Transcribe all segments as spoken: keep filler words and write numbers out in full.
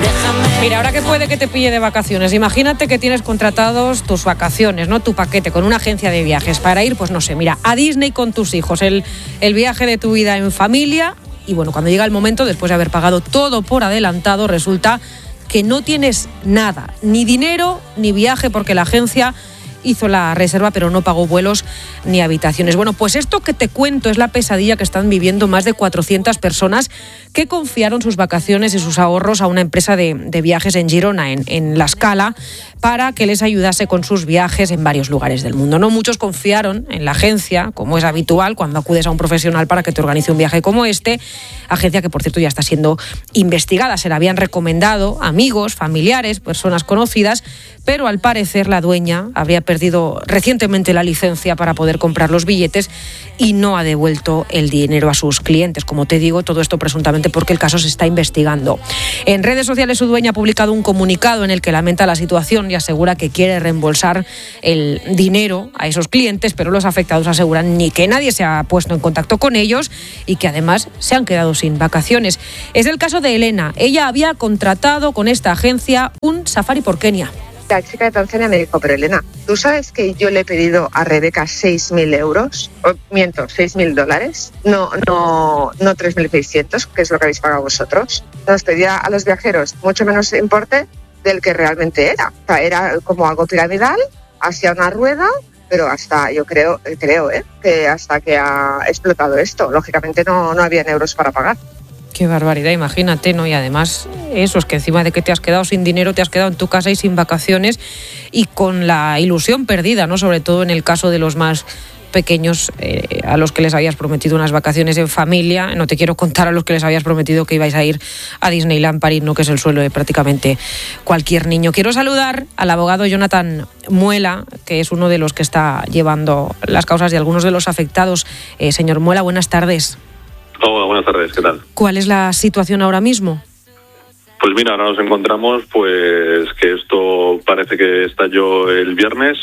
Mira, ahora que puede que te pille de vacaciones, imagínate que tienes contratados tus vacaciones, ¿no? Tu paquete con una agencia de viajes para ir, pues no sé, mira, a Disney con tus hijos, el, el viaje de tu vida en familia. Y bueno, cuando llega el momento, después de haber pagado todo por adelantado, resulta que no tienes nada, ni dinero, ni viaje, porque la agencia hizo la reserva pero no pagó vuelos ni habitaciones. Bueno, pues esto que te cuento es la pesadilla que están viviendo más de cuatrocientas personas que confiaron sus vacaciones y sus ahorros a una empresa de, de viajes en Girona, en, en La Scala, para que les ayudase con sus viajes en varios lugares del mundo. No muchos confiaron en la agencia, como es habitual cuando acudes a un profesional para que te organice un viaje como este, agencia que por cierto ya está siendo investigada. Se la habían recomendado amigos, familiares, personas conocidas, pero al parecer la dueña habría perdido recientemente la licencia para poder comprar los billetes y no ha devuelto el dinero a sus clientes. Como te digo, todo esto presuntamente porque el caso se está investigando. En redes sociales su dueña ha publicado un comunicado en el que lamenta la situación y asegura que quiere reembolsar el dinero a esos clientes, pero los afectados aseguran ni que nadie se ha puesto en contacto con ellos y que además se han quedado sin vacaciones. Es el caso de Elena. Ella había contratado con esta agencia un safari por Kenia. La chica de Tanzania me dijo, pero Elena, ¿tú sabes que yo le he pedido a Rebeca seis mil euros? O, miento, seis mil dólares, no, no, no tres mil seiscientos, que es lo que habéis pagado vosotros. Nos pedía a los viajeros mucho menos importe del que realmente era. O sea, era como algo piramidal, hacia una rueda, pero hasta, yo creo, creo ¿eh? que hasta que ha explotado esto, lógicamente no, no habían euros para pagar. Qué barbaridad, imagínate, ¿no? Y además eso, es que encima de que te has quedado sin dinero, te has quedado en tu casa y sin vacaciones y con la ilusión perdida, ¿no? Sobre todo en el caso de los más pequeños, eh, a los que les habías prometido unas vacaciones en familia. No te quiero contar a los que les habías prometido que ibais a ir a Disneyland París, ¿no? Que es el sueño de prácticamente cualquier niño. Quiero saludar al abogado Jonathan Muela, que es uno de los que está llevando las causas de algunos de los afectados. Eh, señor Muela, buenas tardes. Hola, buenas tardes, ¿qué tal? ¿Cuál es la situación ahora mismo? Pues mira, ahora nos encontramos pues que esto parece que estalló el viernes.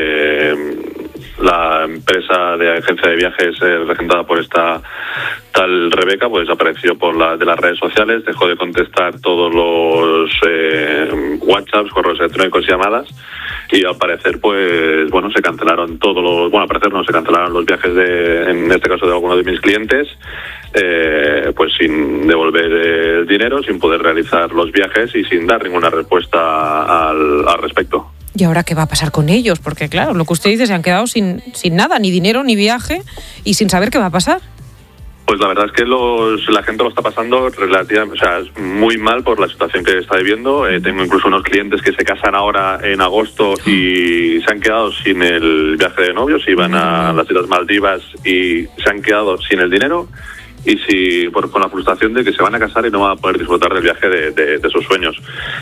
Eh, la empresa de agencia de viajes eh, representada por esta tal Rebeca pues apareció por la, de las redes sociales, dejó de contestar todos los eh, WhatsApps, correos electrónicos y llamadas. Y al parecer, pues, bueno, se cancelaron todos los... Bueno, al parecer no, se cancelaron los viajes de, en este caso, de algunos de mis clientes, eh, pues sin devolver el dinero, sin poder realizar los viajes y sin dar ninguna respuesta al, al respecto. ¿Y ahora qué va a pasar con ellos? Porque, claro, lo que usted dice, se han quedado sin, sin nada, ni dinero, ni viaje, y sin saber qué va a pasar. Pues la verdad es que los, la gente lo está pasando relativamente, o sea, muy mal por la situación que está viviendo. Eh, tengo incluso unos clientes que se casan ahora en agosto y se han quedado sin el viaje de novios, iban a las Islas Maldivas y se han quedado sin el dinero y si, por, con la frustración de que se van a casar y no van a poder disfrutar del viaje de, de, de sus sueños.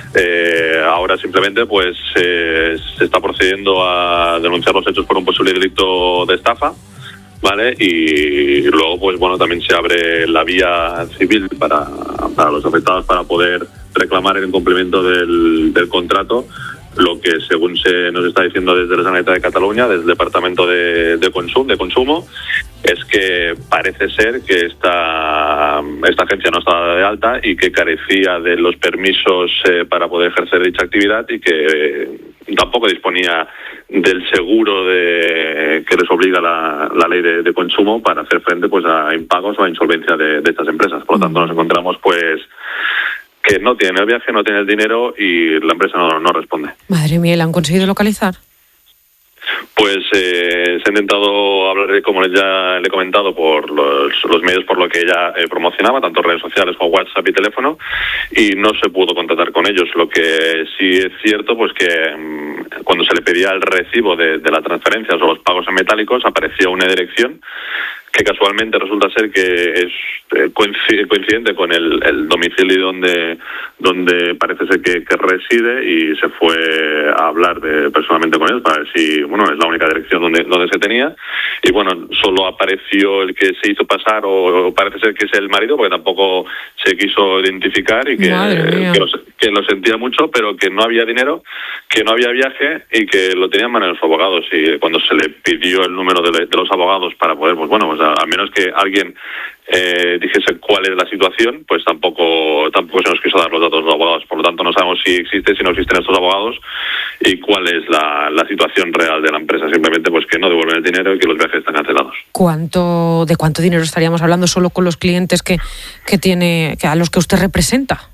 Eh, ahora simplemente pues eh, se está procediendo a denunciar los hechos por un posible delito de estafa. Vale, y luego pues bueno, también se abre la vía civil para, para los afectados para poder reclamar el incumplimiento del, del contrato, lo que según se nos está diciendo desde la Generalitat de Cataluña, desde el Departamento de, de, Consum, de Consumo, es que parece ser que esta, esta agencia no estaba de alta y que carecía de los permisos eh, para poder ejercer dicha actividad y que eh, tampoco disponía del seguro de que les obliga la, la ley de, de consumo para hacer frente pues a impagos o a insolvencia de, de estas empresas. Por lo tanto, nos encontramos pues que no tienen el viaje, no tienen el dinero y la empresa no, no responde. Madre mía, ¿la han conseguido localizar? Pues eh, se ha intentado hablar, como ya le he comentado, por los, los medios por lo que ella eh, promocionaba, tanto redes sociales como WhatsApp y teléfono, y no se pudo contactar con ellos. Lo que sí es cierto, pues que mmm, cuando se le pedía el recibo de, de las transferencias o los pagos en metálicos, aparecía una dirección que casualmente resulta ser que es eh, coincidente con el, el domicilio donde donde parece ser que, que reside, y se fue a hablar de, personalmente con él para ver si, bueno, es la única dirección donde donde se tenía, y bueno, solo apareció el que se hizo pasar, o, o parece ser que es el marido, porque tampoco se quiso identificar, y que, que, lo, que lo sentía mucho, pero que no había dinero, que no había viaje y que lo tenían en manos de los abogados. Y cuando se le pidió el número de, de los abogados para poder, pues bueno, pues a, a menos que alguien eh, dijese cuál es la situación, pues tampoco tampoco se nos quiso dar los datos de los abogados. Por lo tanto, no sabemos si existe, si no existen estos abogados y cuál es la, la situación real de la empresa. Simplemente pues que no devuelven el dinero y que los viajes están cancelados. ¿Cuánto, de cuánto dinero estaríamos hablando solo con los clientes que, que tiene, que a los que usted representa?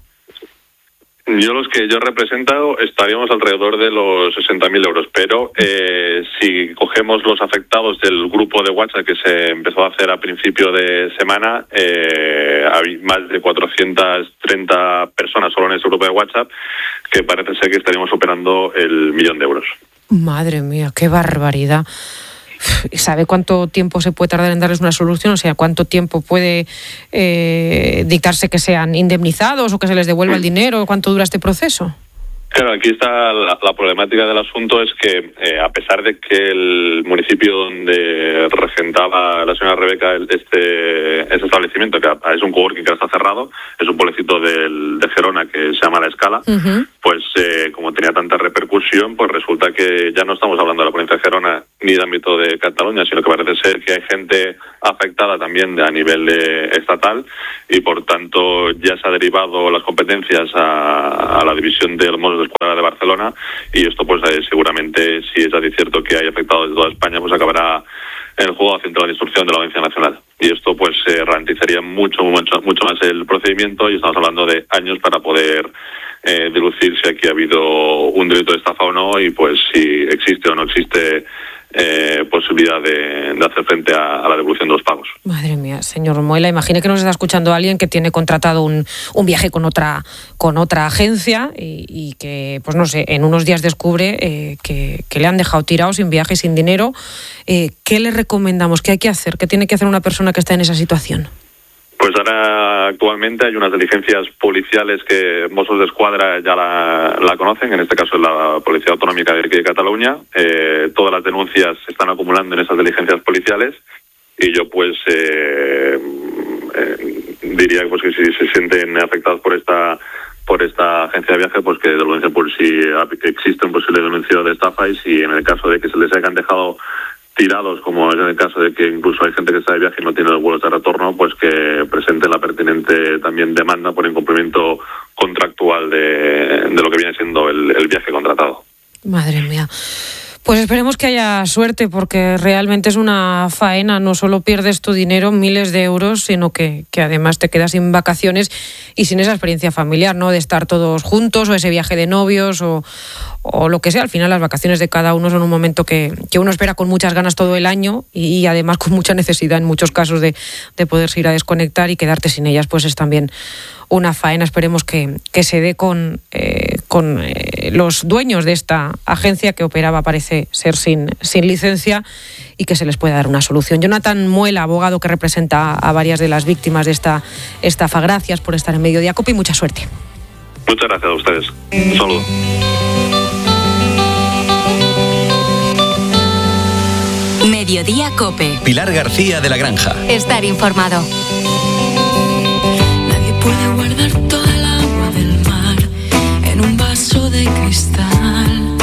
Yo los que yo represento estaríamos alrededor de los sesenta mil euros, pero eh, si cogemos los afectados del grupo de WhatsApp que se empezó a hacer a principio de semana, eh, hay más de cuatrocientas treinta personas solo en ese grupo de WhatsApp, que parece ser que estaríamos superando el millón de euros. Madre mía, qué barbaridad. ¿Sabe cuánto tiempo se puede tardar en darles una solución? O sea, ¿cuánto tiempo puede eh, dictarse que sean indemnizados o que se les devuelva el dinero? ¿Cuánto dura este proceso? Claro, aquí está la, la problemática del asunto, es que eh, a pesar de que el municipio donde regentaba la señora Rebeca el, este, este establecimiento, que es un coworking que ahora está cerrado, es un pueblecito del, de Gerona que se llama La Escala, uh-huh. pues eh, como tenía tanta repercusión, pues resulta que ya no estamos hablando de la provincia de Gerona ni de ámbito de Cataluña, sino que parece ser que hay gente afectada también de, a nivel de, estatal, y por tanto ya se ha derivado las competencias a, a la división de los Mossos de Escuadra de Barcelona, y esto pues eh, seguramente, si es así cierto que hay afectados de toda España, pues acabará en el juego central de instrucción de la Audiencia Nacional, y esto pues eh, ralentizaría mucho, mucho, mucho más el procedimiento, y estamos hablando de años para poder eh, delucir si aquí ha habido un delito de estafa o no, y pues si existe o no existe Eh, posibilidad de, de hacer frente a, a la devolución de los pagos. Madre mía, señor Moela, imagine que nos está escuchando alguien que tiene contratado un, un viaje con otra con otra agencia y, y que, pues no sé, en unos días descubre eh, que, que le han dejado tirado sin viaje y sin dinero. Eh, ¿Qué le recomendamos? ¿Qué hay que hacer? ¿Qué tiene que hacer una persona que está en esa situación? Pues ahora actualmente hay unas diligencias policiales que Mossos de Escuadra ya la, la conocen, en este caso es la Policía Autonómica de aquí de Cataluña. Eh, todas las denuncias se están acumulando en esas diligencias policiales, y yo pues eh, eh, diría pues que si se sienten afectados por esta por esta agencia de viaje, pues que denuncien por si existe un posible denuncio de estafa, y si en el caso de que se les hayan dejado tirados, como es en el caso de que incluso hay gente que está de viaje y no tiene los vuelos de retorno, pues que presente la pertinente también demanda por incumplimiento contractual de, de lo que viene siendo el, el viaje contratado. Madre mía. Pues esperemos que haya suerte, porque realmente es una faena. No solo pierdes tu dinero, miles de euros, sino que, que además te quedas sin vacaciones y sin esa experiencia familiar, ¿no? De estar todos juntos, o ese viaje de novios, o, o lo que sea. Al final las vacaciones de cada uno son un momento que, que uno espera con muchas ganas todo el año, y, y además con mucha necesidad en muchos casos de, de poderse ir a desconectar, y quedarte sin ellas pues es también una faena. Esperemos que, que se dé con, eh, con eh, los dueños de esta agencia que operaba, parece ser sin, sin licencia, y que se les pueda dar una solución. Jonathan Muela, abogado que representa a varias de las víctimas de esta estafa, gracias por estar en Mediodía Cope y mucha suerte. Muchas gracias a ustedes. Un saludo. Mediodía Cope. Pilar García de la Granja. Estar informado. Puede guardar toda el agua del mar en un vaso de cristal.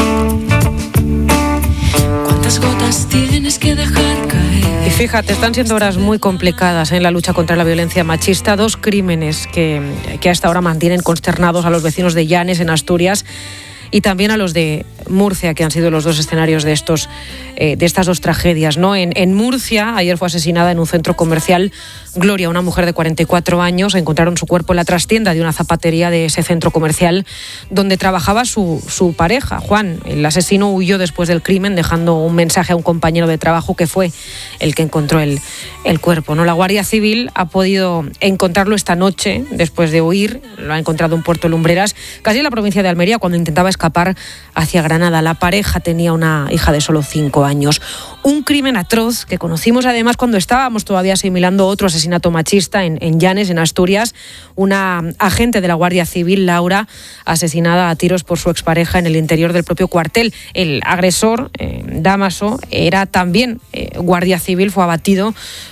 ¿Cuántas gotas tienes que dejar caer? Y fíjate, están siendo horas muy complicadas en la lucha contra la violencia machista. Dos crímenes que, que hasta ahora mantienen consternados a los vecinos de Llanes, en Asturias, y también a los de Murcia, que han sido los dos escenarios de estos eh, de estas dos tragedias, ¿no? En, en Murcia, ayer fue asesinada en un centro comercial Gloria, una mujer de cuarenta y cuatro años. Encontraron su cuerpo en la trastienda de una zapatería de ese centro comercial donde trabajaba su, su pareja, Juan. El asesino huyó después del crimen, dejando un mensaje a un compañero de trabajo que fue el que encontró el, el cuerpo, ¿no? La Guardia Civil ha podido encontrarlo esta noche, después de huir. Lo ha encontrado en Puerto Lumbreras, casi en la provincia de Almería, cuando intentaba escapar hacia Granada. La pareja tenía una hija de solo cinco años. Un crimen atroz que conocimos además cuando estábamos todavía asimilando otro asesinato machista en, en Llanes, en Asturias. Una agente de la Guardia Civil, Laura, asesinada a tiros por su expareja en el interior del propio cuartel. El agresor, eh, Dámaso, era también eh, guardia civil, fue abatido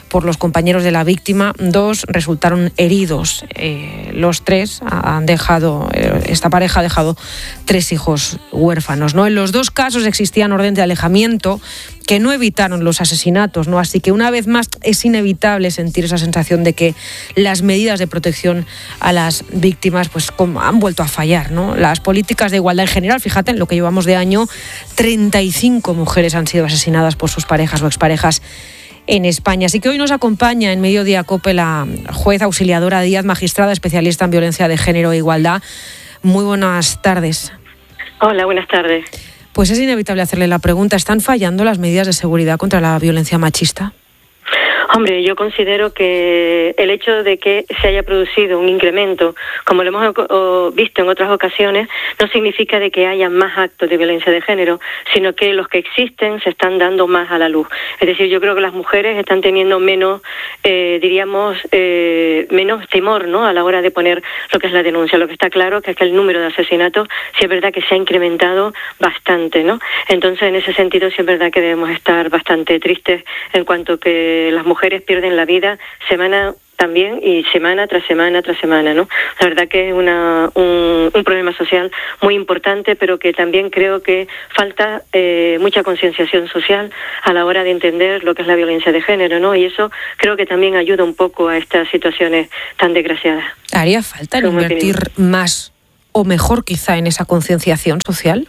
por los compañeros de la víctima. Dos resultaron heridos. Eh, los tres han dejado, eh, esta pareja ha dejado tres hijos huérfanos, ¿no? En los dos casos existían orden de alejamiento que no evitaron los asesinatos, ¿no? Así que una vez más es inevitable sentir esa sensación de que las medidas de protección a las víctimas pues como han vuelto a fallar, ¿no? Las políticas de igualdad en general, fíjate, en lo que llevamos de año, treinta y cinco mujeres han sido asesinadas por sus parejas o exparejas en España. Así que hoy nos acompaña en Mediodía COPE la juez Auxiliadora Díaz, magistrada especialista en violencia de género e igualdad. Muy buenas tardes. Hola, buenas tardes. Pues es inevitable hacerle la pregunta, ¿están fallando las medidas de seguridad contra la violencia machista? Hombre, yo considero que el hecho de que se haya producido un incremento, como lo hemos visto en otras ocasiones, no significa de que haya más actos de violencia de género, sino que los que existen se están dando más a la luz. Es decir, yo creo que las mujeres están teniendo menos, eh, diríamos, eh, menos temor, ¿no?, a la hora de poner lo que es la denuncia. Lo que está claro que es que el número de asesinatos sí es verdad que se ha incrementado bastante, ¿no? Entonces, en ese sentido, sí es verdad que debemos estar bastante tristes en cuanto que las mujeres mujeres pierden la vida semana también y semana tras semana tras semana, ¿no? La verdad que es una, un, un problema social muy importante, pero que también creo que falta eh, mucha concienciación social a la hora de entender lo que es la violencia de género, ¿no? Y eso creo que también ayuda un poco a estas situaciones tan desgraciadas. ¿Haría falta invertir más o mejor quizá en esa concienciación social?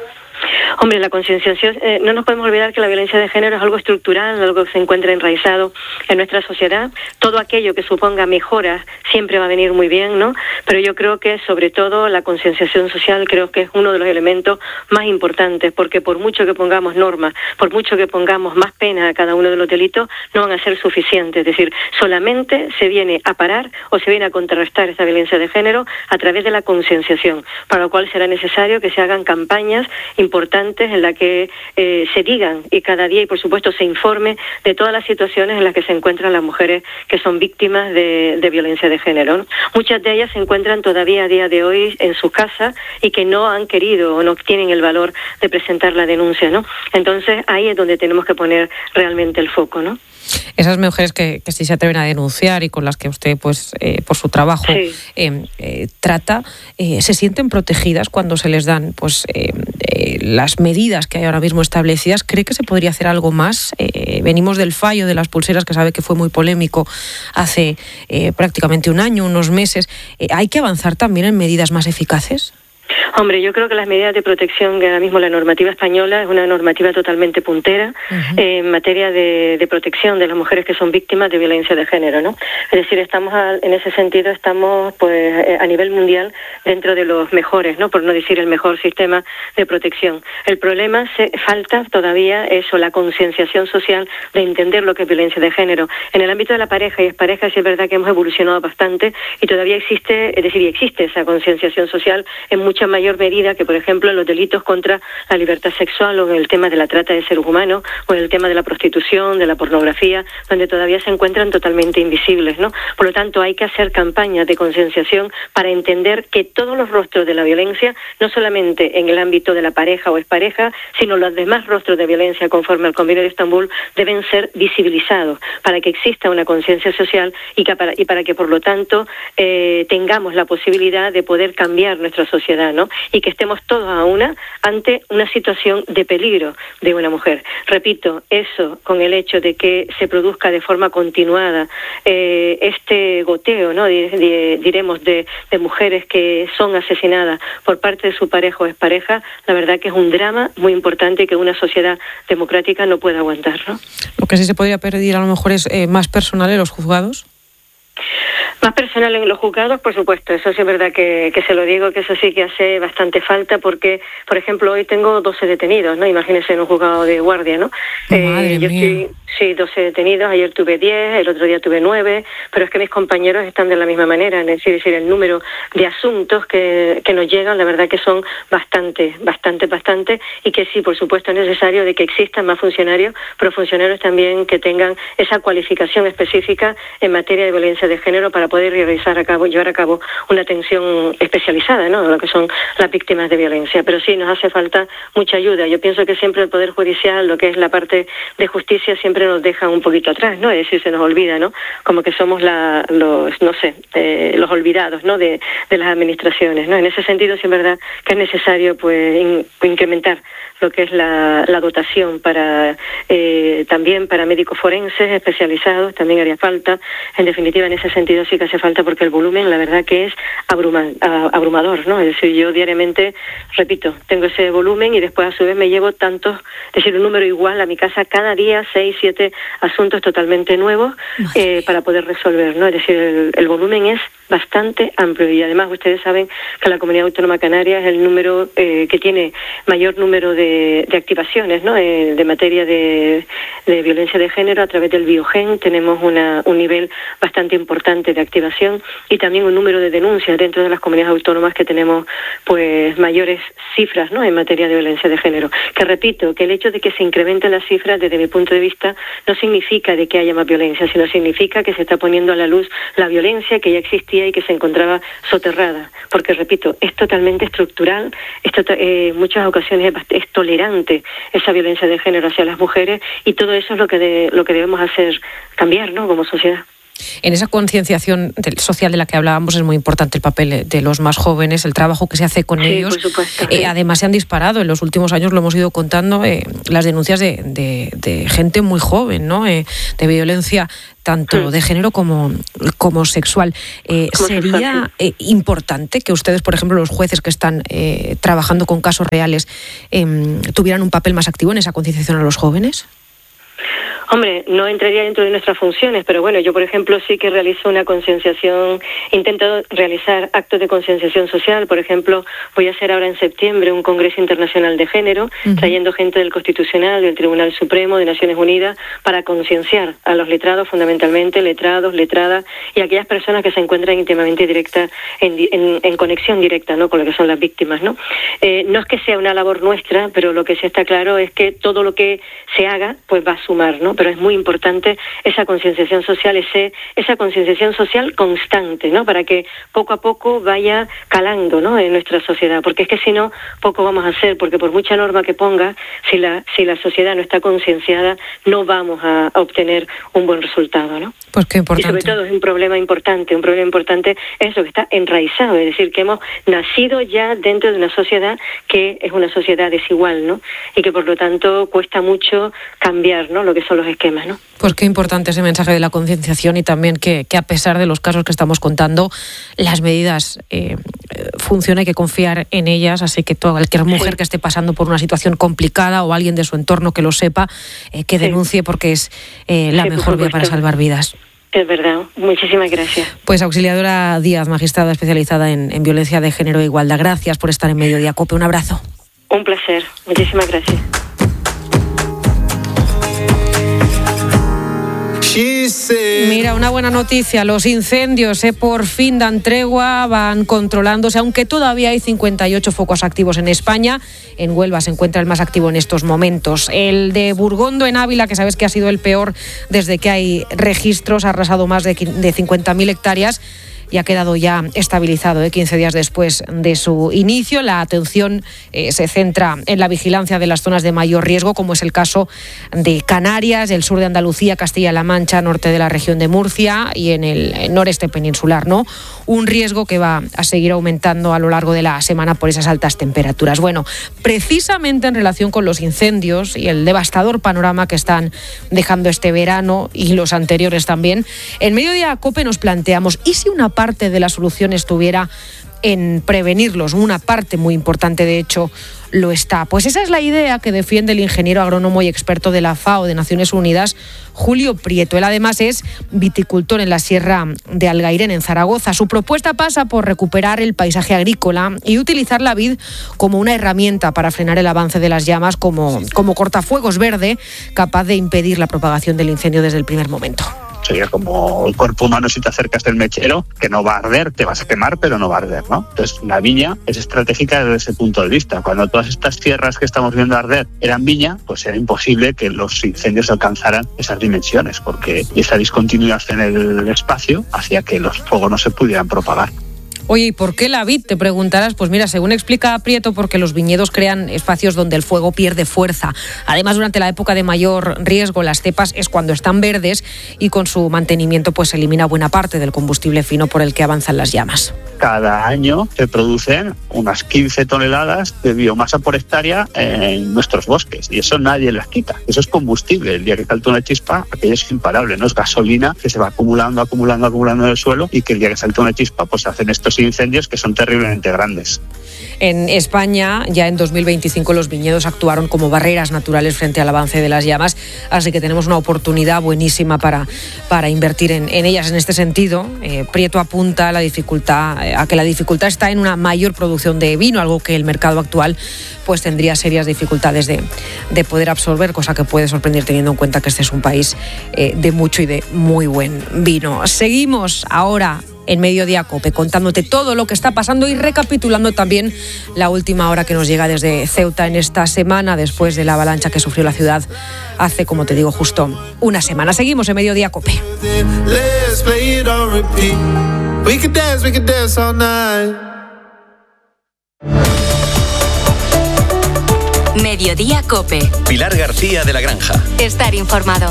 Hombre, la concienciación, eh, no nos podemos olvidar que la violencia de género es algo estructural, algo que se encuentra enraizado en nuestra sociedad. Todo aquello que suponga mejoras siempre va a venir muy bien, ¿no? Pero yo creo que sobre todo la concienciación social creo que es uno de los elementos más importantes, porque por mucho que pongamos normas, por mucho que pongamos más pena a cada uno de los delitos, no van a ser suficientes. Es decir, solamente se viene a parar o se viene a contrarrestar esta violencia de género a través de la concienciación, para lo cual será necesario que se hagan campañas importantes en la que eh, se digan y cada día y por supuesto se informe de todas las situaciones en las que se encuentran las mujeres que son víctimas de, de violencia de género, ¿no? Muchas de ellas se encuentran todavía a día de hoy en su casa y que no han querido o no tienen el valor de presentar la denuncia, ¿no? Entonces ahí es donde tenemos que poner realmente el foco, ¿no? Esas mujeres que, que sí se atreven a denunciar y con las que usted, pues, eh, por su trabajo sí. eh, eh, trata, eh, ¿se sienten protegidas cuando se les dan, pues, eh, eh, las medidas que hay ahora mismo establecidas? ¿Cree que se podría hacer algo más? Eh, venimos del fallo de las pulseras, que sabe que fue muy polémico hace eh, prácticamente un año, unos meses. Eh, ¿Hay que avanzar también en medidas más eficaces? Hombre, yo creo que las medidas de protección, que ahora mismo la normativa española es una normativa totalmente puntera uh-huh. eh, en materia de, de protección de las mujeres que son víctimas de violencia de género, ¿no? Es decir, estamos a, en ese sentido estamos pues a nivel mundial dentro de los mejores, ¿no? Por no decir el mejor sistema de protección. El problema se falta todavía eso, la concienciación social de entender lo que es violencia de género. En el ámbito de la pareja y expareja sí es verdad que hemos evolucionado bastante y todavía existe, es decir, existe esa concienciación social en mucha mayor medida que, por ejemplo, en los delitos contra la libertad sexual o en el tema de la trata de seres humanos o en el tema de la prostitución, de la pornografía, donde todavía se encuentran totalmente invisibles, ¿no? Por lo tanto, hay que hacer campañas de concienciación para entender que todos los rostros de la violencia, no solamente en el ámbito de la pareja o expareja, sino los demás rostros de violencia conforme al Convenio de Estambul, deben ser visibilizados para que exista una conciencia social y, que para, y para que, por lo tanto, eh, tengamos la posibilidad de poder cambiar nuestra sociedad, ¿no? Y que estemos todos a una ante una situación de peligro de una mujer. Repito, eso con el hecho de que se produzca de forma continuada eh, este goteo, ¿no? De, de, diremos, de, de mujeres que son asesinadas por parte de su pareja o expareja, la verdad que es un drama muy importante que una sociedad democrática no puede aguantar, ¿no? Lo que sí se podría pedir a lo mejor es eh, más personal en los juzgados. Más personal en los juzgados, por supuesto, eso sí es verdad que, que se lo digo, que eso sí que hace bastante falta porque, por ejemplo, hoy tengo doce detenidos, ¿no? Imagínense en un juzgado de guardia, ¿no? Madre eh, yo mía. estoy, sí, doce detenidos, ayer tuve diez, el otro día tuve nueve, pero es que mis compañeros están de la misma manera, es decir, es decir el número de asuntos que, que nos llegan, la verdad que son bastante, bastante, bastante, y que sí, por supuesto, es necesario de que existan más funcionarios, pero funcionarios también que tengan esa cualificación específica en materia de violencia de género para para poder realizar a cabo, llevar a cabo una atención especializada, ¿no?, lo que son las víctimas de violencia. Pero sí, nos hace falta mucha ayuda. Yo pienso que siempre el Poder Judicial, lo que es la parte de justicia, siempre nos deja un poquito atrás, ¿no? Es decir, se nos olvida, ¿no? Como que somos la, los, no sé, eh, los olvidados, ¿no?, de, de las administraciones, ¿no? En ese sentido, sí es verdad que es necesario, pues, in, incrementar lo que es la, la dotación para eh, también para médicos forenses especializados, también haría falta. En definitiva, en ese sentido sí que hace falta, porque el volumen, la verdad que es abruma, abrumador, ¿no? Es decir, yo diariamente, repito, tengo ese volumen y después a su vez me llevo tantos, es decir, un número igual a mi casa cada día, seis, siete asuntos totalmente nuevos eh, para poder resolver, ¿no? Es decir, el, el volumen es bastante amplio y además ustedes saben que la Comunidad Autónoma Canaria es el número eh, que tiene mayor número de, de activaciones, ¿no?, eh, de materia de, de violencia de género a través del Biogen. Tenemos una, un nivel bastante importante de activación y también un número de denuncias dentro de las comunidades autónomas que tenemos, pues, mayores cifras, ¿no?, en materia de violencia de género. Que repito, que el hecho de que se incrementen las cifras, desde mi punto de vista, no significa de que haya más violencia, sino significa que se está poniendo a la luz la violencia que ya existía y que se encontraba soterrada, porque repito, es totalmente estructural, es to- eh, en muchas ocasiones es, es tolerante esa violencia de género hacia las mujeres, y todo eso es lo que de, lo que debemos hacer cambiar, ¿no?, como sociedad. En esa concienciación social de la que hablábamos es muy importante el papel de los más jóvenes, el trabajo que se hace con sí, ellos. Por supuesto, eh, sí. Además se han disparado en los últimos años, lo hemos ido contando, eh, las denuncias de, de, de gente muy joven, ¿no?, eh, de violencia tanto de género como, como sexual. Eh, como ¿Sería sexual, sí. eh, importante que ustedes, por ejemplo, los jueces que están eh, trabajando con casos reales, eh, tuvieran un papel más activo en esa concienciación a los jóvenes? Hombre, no entraría dentro de nuestras funciones, pero bueno, yo por ejemplo sí que realizo una concienciación, intento realizar actos de concienciación social. Por ejemplo, voy a hacer ahora en septiembre un Congreso Internacional de Género, uh-huh. trayendo gente del Constitucional, del Tribunal Supremo, de Naciones Unidas, para concienciar a los letrados, fundamentalmente, letrados, letradas, y aquellas personas que se encuentran íntimamente directa, en, en, en conexión directa, ¿no?, con lo que son las víctimas, ¿no? Eh, no es que sea una labor nuestra, pero lo que sí está claro es que todo lo que se haga, pues va a sumar, ¿no? Pero es muy importante esa concienciación social, ese, esa concienciación social constante, ¿no?, para que poco a poco vaya calando, ¿no?, en nuestra sociedad, porque es que si no, poco vamos a hacer, porque por mucha norma que ponga, si la, si la sociedad no está concienciada, no vamos a, a obtener un buen resultado, ¿no? Pues qué importante. Y sobre todo es un problema importante, un problema importante es eso, que está enraizado, es decir, que hemos nacido ya dentro de una sociedad que es una sociedad desigual, ¿no?, y que por lo tanto cuesta mucho cambiar, ¿no?, lo que son los esquemas, ¿no? Pues qué importante ese mensaje de la concienciación, y también que, que a pesar de los casos que estamos contando, las medidas eh, funcionan, hay que confiar en ellas, así que toda cualquier mujer sí. que esté pasando por una situación complicada o alguien de su entorno que lo sepa, eh, que denuncie, sí. porque es eh, la sí, mejor vía para salvar vidas. Es verdad. Muchísimas gracias. Pues Auxiliadora Díaz, magistrada especializada en, en violencia de género e igualdad, gracias por estar en Mediodía Cope. Un abrazo. Un placer. Muchísimas gracias. Mira, una buena noticia, los incendios eh, por fin dan tregua, van controlándose, aunque todavía hay cincuenta y ocho focos activos en España. En Huelva se encuentra el más activo en estos momentos. El de Burgondo, en Ávila, que sabes que ha sido el peor desde que hay registros, ha arrasado más de cincuenta mil hectáreas y ha quedado ya estabilizado ¿eh? quince días después de su inicio. La atención eh, se centra en la vigilancia de las zonas de mayor riesgo, como es el caso de Canarias, el sur de Andalucía, Castilla-La Mancha, norte de la región de Murcia y en el noreste peninsular, ¿no? Un riesgo que va a seguir aumentando a lo largo de la semana por esas altas temperaturas. Bueno, precisamente en relación con los incendios y el devastador panorama que están dejando este verano y los anteriores también, en Mediodía Cope nos planteamos, ¿y si una parte de la solución estuviera en prevenirlos? Una parte muy importante, de hecho, lo está. Pues esa es la idea que defiende el ingeniero agrónomo y experto de la FAO de Naciones Unidas, Julio Prieto. Él además es viticultor en la Sierra de Algairén, en Zaragoza. Su propuesta pasa por recuperar el paisaje agrícola y utilizar la vid como una herramienta para frenar el avance de las llamas, como, como cortafuegos verde, capaz de impedir la propagación del incendio desde el primer momento. Sería como el cuerpo humano si te acercas del mechero, que no va a arder, te vas a quemar, pero no va a arder, ¿no? Entonces, la viña es estratégica desde ese punto de vista. Cuando todas estas tierras que estamos viendo arder eran viña, pues era imposible que los incendios alcanzaran esas dimensiones, porque esa discontinuidad en el espacio hacía que los fuegos no se pudieran propagar. Oye, ¿y por qué la vid? Te preguntarás. Pues mira, según explica Prieto, porque los viñedos crean espacios donde el fuego pierde fuerza. Además, durante la época de mayor riesgo, las cepas es cuando están verdes y con su mantenimiento pues elimina buena parte del combustible fino por el que avanzan las llamas. Cada año se producen unas quince toneladas de biomasa por hectárea en nuestros bosques y eso nadie las quita. Eso es combustible. El día que salta una chispa, aquello es imparable, no es gasolina que se va acumulando, acumulando, acumulando en el suelo y que el día que salta una chispa pues se hacen estos incendios que son terriblemente grandes. En España, ya en dos mil veinticinco, los viñedos actuaron como barreras naturales frente al avance de las llamas, así que tenemos una oportunidad buenísima para, para invertir en, en ellas. En este sentido, eh, Prieto apunta a la dificultad, eh, a que la dificultad está en una mayor producción de vino, algo que el mercado actual pues tendría serias dificultades de, de poder absorber, cosa que puede sorprender teniendo en cuenta que este es un país eh, de mucho y de muy buen vino. Seguimos ahora en Mediodía COPE, contándote todo lo que está pasando y recapitulando también la última hora que nos llega desde Ceuta en esta semana, después de la avalancha que sufrió la ciudad hace, como te digo, justo una semana. Seguimos en Mediodía COPE. Mediodía COPE. Pilar García de la Granja. Estar informado.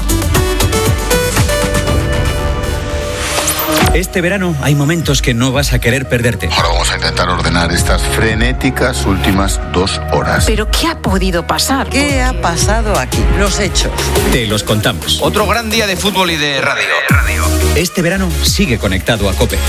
Este verano hay momentos que no vas a querer perderte. Ahora vamos a intentar ordenar estas frenéticas últimas dos horas. ¿Pero qué ha podido pasar? ¿Qué ha pasado aquí? Los hechos. Te los contamos. Otro gran día de fútbol y de radio. Este verano sigue conectado a COPE.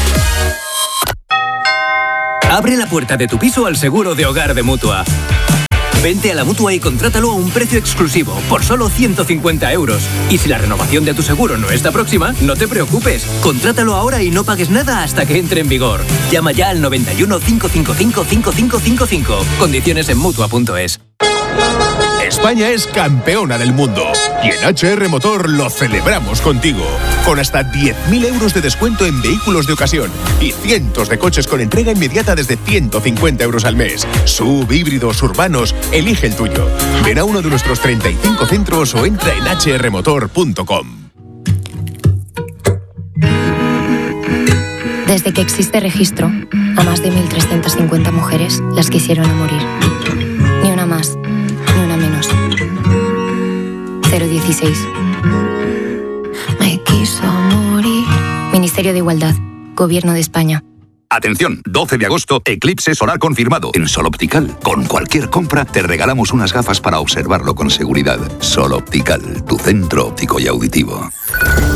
Abre la puerta de tu piso al seguro de hogar de Mutua. Vente a la Mutua y contrátalo a un precio exclusivo, por solo ciento cincuenta euros. Y si la renovación de tu seguro no está próxima, no te preocupes. Contrátalo ahora y no pagues nada hasta que entre en vigor. Llama ya al noventa y uno, cinco cinco cinco, cinco cinco cinco cinco. Condiciones en Mutua punto es. España es campeona del mundo y en H R Motor lo celebramos contigo, con hasta diez mil euros de descuento en vehículos de ocasión y cientos de coches con entrega inmediata desde ciento cincuenta euros al mes. Sub, híbridos, urbanos, elige el tuyo. Ven a uno de nuestros treinta y cinco centros o entra en h r motor punto com. Desde que existe registro, a más de mil trescientas cincuenta mujeres las quisieron a morir. Ni una más, ni una menos. cero dieciséis. Me quiso morir. Ministerio de Igualdad, Gobierno de España. Atención, doce de agosto, eclipse solar confirmado. En Sol Optical, con cualquier compra, te regalamos unas gafas para observarlo con seguridad. Sol Optical, tu centro óptico y auditivo.